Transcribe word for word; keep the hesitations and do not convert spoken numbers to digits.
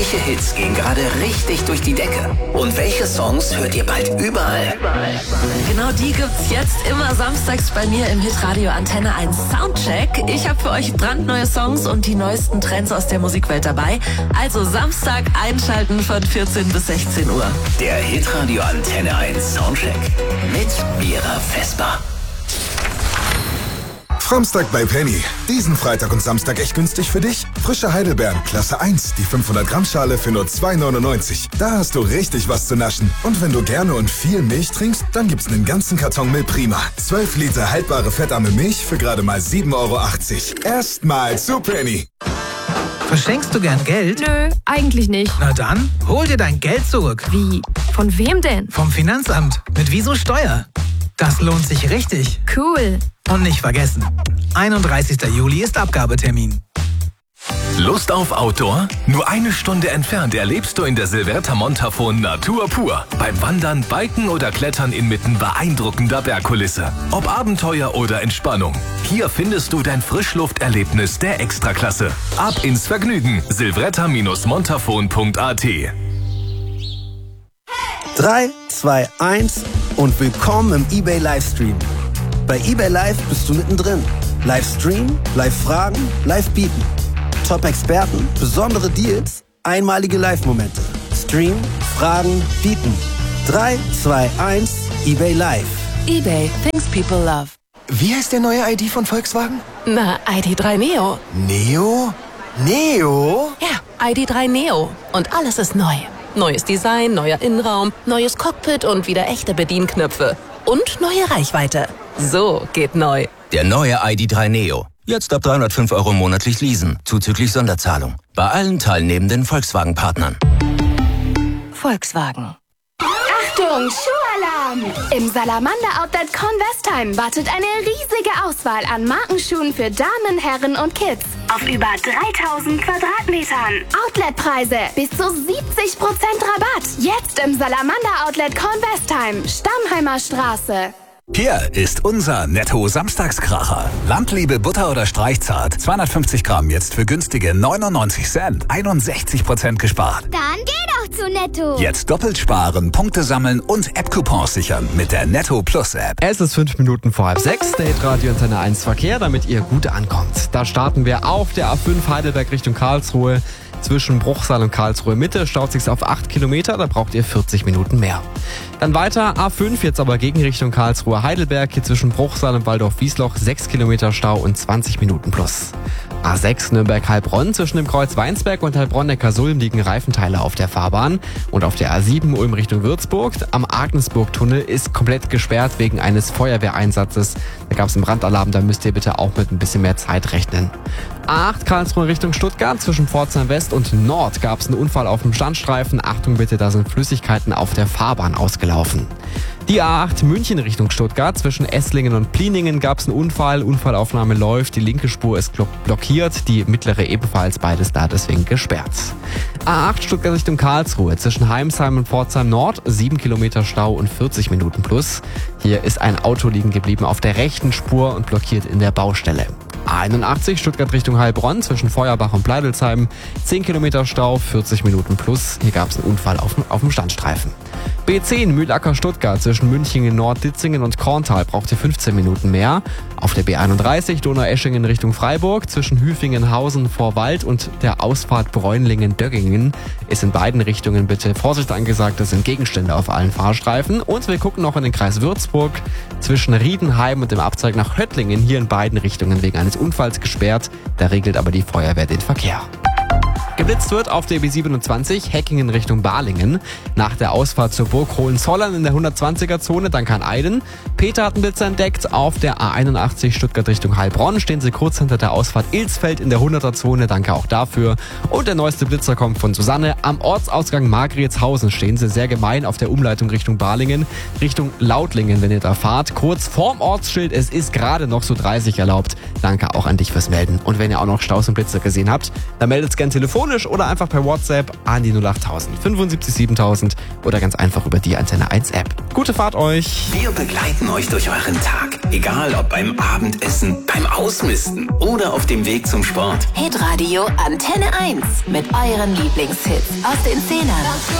Welche Hits gehen gerade richtig durch die Decke? Und welche Songs hört ihr bald überall? Genau die gibt's jetzt immer samstags bei mir im Hitradio Antenne eins Soundcheck. Ich habe für euch brandneue Songs und die neuesten Trends aus der Musikwelt dabei. Also Samstag einschalten von vierzehn bis sechzehn Uhr. Der Hitradio Antenne eins Soundcheck mit Mira Vesper. Framstag bei Penny. Diesen Freitag und Samstag echt günstig für dich. Frische Heidelbeeren, Klasse eins, die fünfhundert Gramm Schale für nur zwei neunundneunzig. Da hast du richtig was zu naschen. Und wenn du gerne und viel Milch trinkst, dann gibt's einen ganzen Karton Milprima. zwölf Liter haltbare fettarme Milch für gerade mal sieben Euro achtzig. Erstmal zu Penny. Verschenkst du gern Geld? Nö, eigentlich nicht. Na dann, hol dir dein Geld zurück. Wie? Von wem denn? Vom Finanzamt. Mit Wieso Steuer. Das lohnt sich richtig. Cool. Und nicht vergessen, einunddreißigster Juli ist Abgabetermin. Lust auf Outdoor? Nur eine Stunde entfernt erlebst du in der Silverta Montafon Natur pur. Beim Wandern, Biken oder Klettern inmitten beeindruckender Bergkulisse. Ob Abenteuer oder Entspannung. Hier findest du dein Frischlufterlebnis der Extraklasse. Ab ins Vergnügen. silvretta montafon punkt a t. drei, zwei, eins und willkommen im eBay Livestream. Bei eBay Live bist du mittendrin. Livestream, Live-Fragen, Live-Bieten. Top-Experten, besondere Deals, einmalige Live-Momente. Stream, Fragen, Bieten. drei, zwei, eins, eBay Live. eBay, things people love. Wie heißt der neue I D von Volkswagen? Na, I D drei Neo. Neo? Neo? Ja, I D drei Neo. Und alles ist neu. Neues Design, neuer Innenraum, neues Cockpit und wieder echte Bedienknöpfe. Und neue Reichweite. So geht neu. Der neue I D drei Neo. Jetzt ab dreihundertfünf Euro monatlich leasen, zuzüglich Sonderzahlung. Bei allen teilnehmenden Volkswagen-Partnern. Volkswagen. Achtung, Schuhalarm! Im Salamander Outlet Kornwestheim wartet eine riesige Auswahl an Markenschuhen für Damen, Herren und Kids. Auf über dreitausend Quadratmetern. Outletpreise bis zu siebzig Prozent Rabatt. Jetzt im Salamander Outlet Kornwestheim, Stammheimer Straße. Hier ist unser Netto-Samstagskracher. Landliebe, Butter oder Streichzart. zweihundertfünfzig Gramm jetzt für günstige neunundneunzig Cent. einundsechzig Prozent gespart. Dann geh doch zu Netto. Jetzt doppelt sparen, Punkte sammeln und App-Coupons sichern mit der Netto Plus App. Es ist fünf Minuten vor halb sechs, der Radio Antenne eins Verkehr, damit ihr gut ankommt. Da starten wir auf der A fünf Heidelberg Richtung Karlsruhe. Zwischen Bruchsal und Karlsruhe Mitte staut sich's auf acht Kilometer, da braucht ihr vierzig Minuten mehr. Dann weiter A fünf, jetzt aber gegen Richtung Karlsruhe Heidelberg, hier zwischen Bruchsal und Waldorf-Wiesloch sechs Kilometer Stau und zwanzig Minuten plus. A sechs Nürnberg-Heilbronn, zwischen dem Kreuz Weinsberg und Heilbronn-Neckarsulm liegen Reifenteile auf der Fahrbahn. Und auf der A sieben Ulm Richtung Würzburg, am Agnesburg-Tunnel ist komplett gesperrt wegen eines Feuerwehreinsatzes. Da gab es einen Brandalarm, da müsst ihr bitte auch mit ein bisschen mehr Zeit rechnen. A acht Karlsruhe Richtung Stuttgart, zwischen Pforzheim West und Nord gab es einen Unfall auf dem Standstreifen. Achtung bitte, da sind Flüssigkeiten auf der Fahrbahn ausgelaufen. Die A acht München Richtung Stuttgart, zwischen Esslingen und Pliningen gab es einen Unfall. Unfallaufnahme läuft, die linke Spur ist blockiert, die mittlere ebenfalls, beides da deswegen gesperrt. A acht Stuttgart Richtung Karlsruhe, zwischen Heimsheim und Pforzheim Nord, sieben Kilometer Stau und vierzig Minuten plus. Hier ist ein Auto liegen geblieben auf der rechten Spur und blockiert in der Baustelle. A einundachtzig Stuttgart Richtung Heilbronn, zwischen Feuerbach und Pleidelsheim, zehn Kilometer Stau, vierzig Minuten plus. Hier gab es einen Unfall auf, auf dem Standstreifen. B zehn Mühlacker Stuttgart, zwischen Münchingen, Nord-Ditzingen und Korntal braucht ihr fünfzehn Minuten mehr. Auf der B einunddreißig Donaueschingen Richtung Freiburg, zwischen Hüfingen-Hausen vor Wald und der Ausfahrt Bräunlingen-Döggingen ist in beiden Richtungen bitte Vorsicht angesagt, das sind Gegenstände auf allen Fahrstreifen. Und wir gucken noch in den Kreis Würzburg, zwischen Riedenheim und dem Abzweig nach Höttlingen, hier in beiden Richtungen wegen eines Unfalls gesperrt. Da regelt aber die Feuerwehr den Verkehr. Geblitzt wird auf der B siebenundzwanzig Heckingen Richtung Balingen. Nach der Ausfahrt zur Burg Hohenzollern in der hundertzwanziger Zone Dankern-Eiden. Peter hat einen Blitzer entdeckt. Auf der A einundachtzig Stuttgart Richtung Heilbronn stehen sie kurz hinter der Ausfahrt Ilsfeld in der hunderter Zone. Danke auch dafür. Und der neueste Blitzer kommt von Susanne. Am Ortsausgang Margretshausen stehen sie sehr gemein auf der Umleitung Richtung Balingen. Richtung Lautlingen, wenn ihr da fahrt. Kurz vorm Ortsschild. Es ist gerade noch so dreißig erlaubt. Danke auch an dich fürs Melden. Und wenn ihr auch noch Staus und Blitzer gesehen habt, dann meldet es gern telefonisch telefonisch oder einfach per WhatsApp an die null achttausend fünfundsiebzig siebentausend oder ganz einfach über die Antenne eins App. Gute Fahrt euch! Wir begleiten euch durch euren Tag. Egal ob beim Abendessen, beim Ausmisten oder auf dem Weg zum Sport. Hitradio Antenne eins mit euren Lieblingshits aus den Zehnern.